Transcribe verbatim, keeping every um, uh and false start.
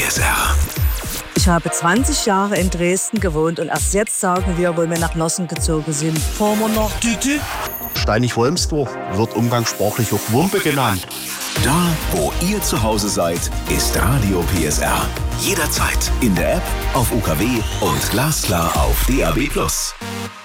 S R. Ich habe zwanzig Jahre in Dresden gewohnt und erst jetzt sagen wir, wo wir nach Nossen gezogen sind, fahren wir nach Tüte. Steinig-Wolmsdorf wird umgangssprachlich auch Wumpe genannt. Da, wo ihr zu Hause seid, ist Radio P S R. Jederzeit in der App, auf U K W und glasklar auf D A B plus.